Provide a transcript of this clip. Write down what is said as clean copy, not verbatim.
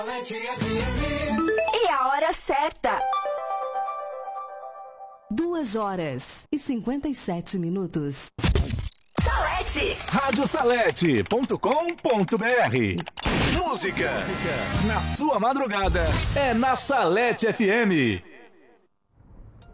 E a hora certa. 2h57. Salete. Radiosalete.com.br. Música na sua madrugada é na Salete FM.